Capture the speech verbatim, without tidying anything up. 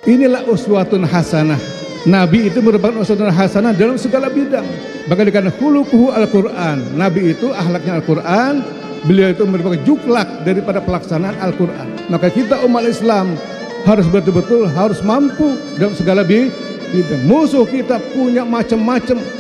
Inilah uswatun hasanah. Nabi itu merupakan uswatun hasanah dalam segala bidang. Bahkan dikatakan khuluquhu Al-Quran. Nabi itu akhlaknya Al-Quran. Beliau itu merupakan juklak daripada pelaksanaan Al-Quran. Maka kita umat Islam harus betul-betul harus mampu dalam segala bidang. Musuh kita punya macam-macam.